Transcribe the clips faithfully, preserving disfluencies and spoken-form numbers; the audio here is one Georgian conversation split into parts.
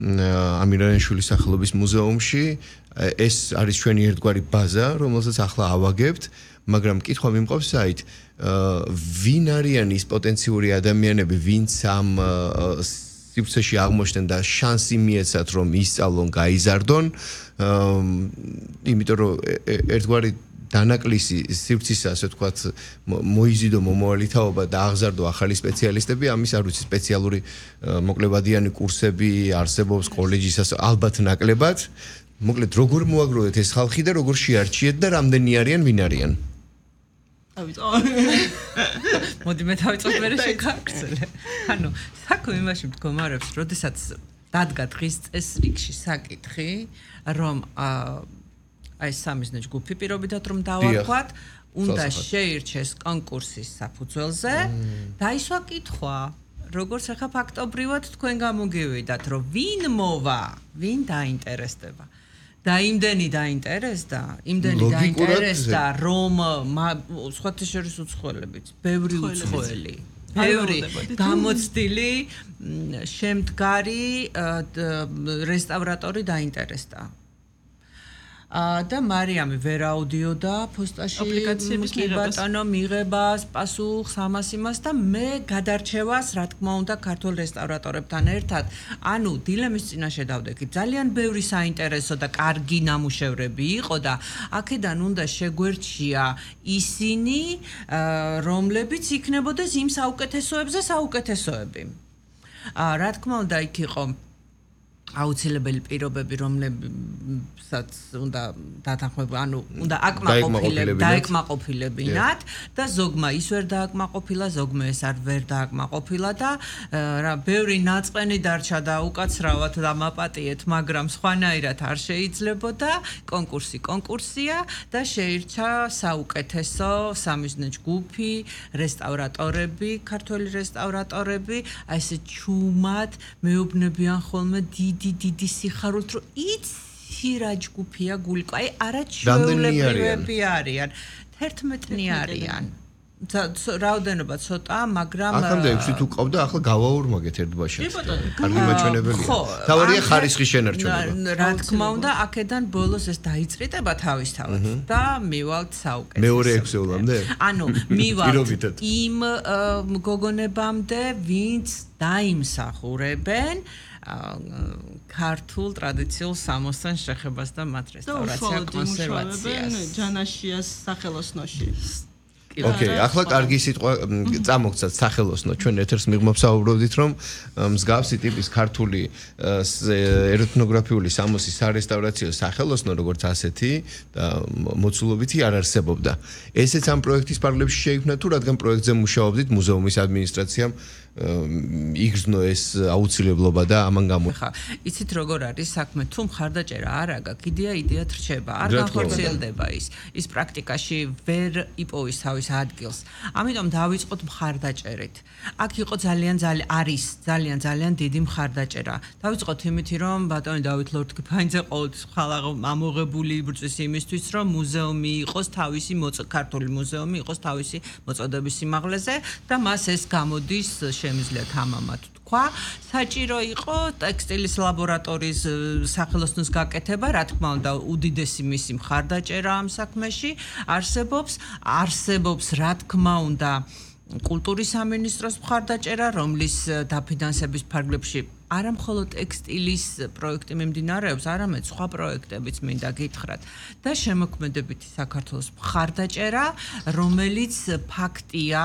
ამირანაშვილის სახელობის მუზეუმში. ეს არის ჩვენი ერთგვარი ბაზა, რომელსაც ახლა ავაგებთ, მაგრამ კითხვა მიმყავს საით, ვინ არიან ის პოტენციური ადამიანები, ვინც ამ სივრცეში აღმოჩნდნენ და შანსი მიეცათ, რომ ისწავლონ, გაიზარდონ, იმიტომ რომ ერთგვარი დანაკლისი სივრცისა, ასე ვთქვათ, მოიზიდო მომავალი თაობა და აღზარდო ახალი სპეციალისტები, ამის არ ვიცი სპეციალური მოკლებადიანი კურსები არსებობს კოლეჯისას ალბათ ნაკლებად. მოკლედ როგორ მოაგროვეთ ეს ხალხი და როგორ შეარჩიეთ და რამდენი არიან, ვინ არიან? დავიწყო. მოდი მე დავიწყოთ მე შეგაქცელე. ანუ საქმე იმაში მდგომარეობს, როდესაც დადგა დღის წესრიგში საკითხი, რომ აი სამიზნე ჯგუფი პირობითად რომ დავარქვათ, უნდა შეირჩეს კონკურსის საფუძველზე და ისვა კითხვა, როგორც ახლა ფაქტობრივად თქვენ გამოგივიდათ, რომ ვინ მოვა, ვინ დაინტერესდება. და იმდენი დაინტერესდა, იმდენი დაინტერესდა, რომ სხვათა შორის უცხოელებით, ბევრი უცხოელი, ბევრი გამოცდილი, შემდგარი რესტავრატორი დაინტერესდა. და მარიამი ვერ აუდიოდა პოსტაში აპლიკაციების მიღებას, მიღებას, პასუხს, ამას იმას და მე გადარჩევას, რა თქმა უნდა, ქართულ რესტავრატორებთან ერთად. ანუ დილემის წინაშე დავდექით. ძალიან ბევრი საინტერესო და კარგი ნამუშევრები იყო და აქედან უნდა შეგვერჩია ისინი, რომლებიც იქნებოდეს იმ საუკეთესოებზე საუკეთესოები. რა თქმა უნდა, იქ იყო აუცილებელი პირობები, რომლებსაც უნდა დათანხმება, ანუ უნდა დაეკმაყოფილებინათ და ზოგმა ის ვერ დააკმაყოფილა, ზოგმა ეს არ ვერ დააკმაყოფილა და რა ბევრი ნაწყენი დარჩა და უკაცრავად დამაპატიეთ, მაგრამ სხვანაირად არ შეიძლებოდა. კონკურსი კონკურსია და შეირჩა საუკეთესო სამიზნე ჯგუფი, რესტავრატორები, ქართველი რესტავრატორები, აი ესე ჩუმად მეუბნებიან ხოლმე დიდი დიდი სიხარულით, რომ იცი რა ჯგუფია გულიკო, აი არაჩვეულებრივები არიან, თერთმეტნი არიან. რაოდენობა ცოტა, მაგრამ ახლა ექვსი თუ ყავდა, ახლა გავაორმაგეთ ერთბაშად. კარგი მაჩვენებელია. თავარია ხარისხის შენარჩუნება. რა თქმა უნდა, აქედან ბოლოს ეს დაიწრიტება თავისთავად და მივალთ საუკეთესო. მეორე ექვსეულამდე? ანუ მივალთ იმ გოგონებამდე, ვინც დაიმსახურებენ ქართულ ტრადიციულ სამოსთან შეხებას და მათ რესტავრაცია კონსერვაციას. ჯანაშიას სახელოსნოში. ოკეი, ახლა კარგი სიტყვა წამოგცათ სახელოსნო. ჩვენ ეთერს მიღმობ საუბრობდით, რომ მსგავსი ტიპის ქართული ეთნოგრაფიული სამოსის სარესტავრაციო სახელოსნო, როგორც ასეთი და მოცულობითი არ არსებობდა. ესეც ამ პროექტის პარალელში შეიქმნა თუ რადგან პროექტზე მუშაობდით მუზეუმის ადმინისტრაციამ იგრძნო ეს აუცილებლობა და ამან გამო. ხა, იცით როგორ არის საქმე, თუ მხარდაჭერა არ აქვს, იდეა იდეად რჩება, არ განხორციელდება ის. ის პრაქტიკაში ვერ იპოვის თავის ადგილს. ამიტომ დავიწყოთ მხარდაჭერით. აქ იყო ძალიან ძალიან არის ძალიან ძალიან დიდი მხარდაჭერა. დავიწყოთ იმითი, რომ ბატონი დავით ლორთქიფანიძე ყოველთვის ხალხ ამოღებული იბრძვის იმისთვის, რომ მუზეუმი იყოს თავისი ქართული მუზეუმი იყოს თავისი მოწოდების სიმაღლეზე და მას ეს გამოდის შემიძლია თამამად თქვა. საჭირო იყო ტექსტილის ლაბორატორიის სახელოსნოს გაკეთება, რა თქმა უნდა, უდიდესი მისი მხარდაჭერა ამ საქმეში არსებობს, არსებობს რა თქმა უნდა კულტურის სამინისტროს მხარდაჭერა, რომლის დაფინანსების ფარგლებში არა მხოლოდ ტექსტილის პროექტი მიმდინარეობს, არამედ სხვა პროექტებიც მინდა გითხრათ და შემოქმედებითი საქართველოს მხარდაჭერა, რომელიც ფაქტია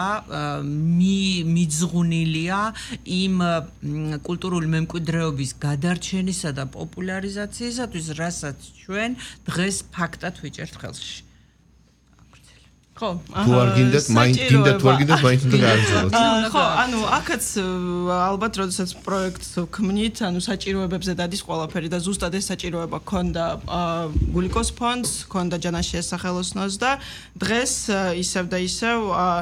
მიძღვნილია იმ კულტურული მემკვიდრეობის გადარჩენისა და პოპულარიზაციისათვის, რასაც ჩვენ დღეს ფაქტად ვიჭერთ ხელში. ხო, თუ არ გინდათ, მაინც გინდათ, თუ არ გინდათ, მაინც უნდა გააგრძელოთ. ხო, ანუ აქაც ალბათ როდესაც პროექტს ვქმნით, ანუ საჭიროებებზე დადის ყველაფერი და ზუსტად ეს საჭიროება ქონდა გულიკოს ფონდს, ქონდა ჯანაშიას სახელოსნოს და დღეს ისევ და ისევ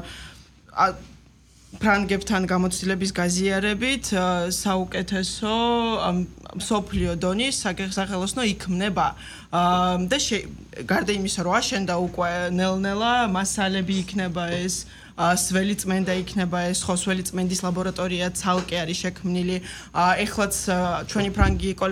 ფრანგებთან გამოცდილების გაზიარებით საუკეთესო მსოფლიო დონის სახელოსნო იქმნება და გარდა იმისა, რომ აშენდა უკვე ნელ-ნელა მასალები იქნება ეს სველი წმენდა იქნება ეს ხოსველი წმენდის ლაბორატორია ცალკე არის შექმნილი ეხლაც ჩვენი ფრანგი